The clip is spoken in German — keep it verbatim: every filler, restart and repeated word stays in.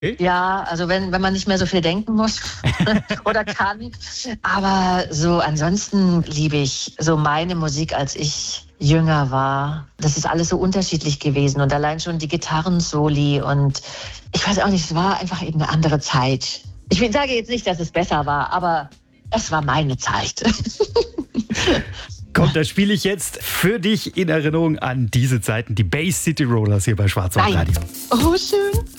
Ja, also wenn, wenn man nicht mehr so viel denken muss oder kann. Aber so ansonsten liebe ich so meine Musik, als ich jünger war. Das ist alles so unterschiedlich gewesen und allein schon die Gitarrensoli und ich weiß auch nicht, es war einfach eben eine andere Zeit. Ich sage jetzt nicht, dass es besser war, aber es war meine Zeit. Komm, da spiele ich jetzt für dich in Erinnerung an diese Zeiten die Bay City Rollers hier bei Schwarz auf Radio. Oh, schön.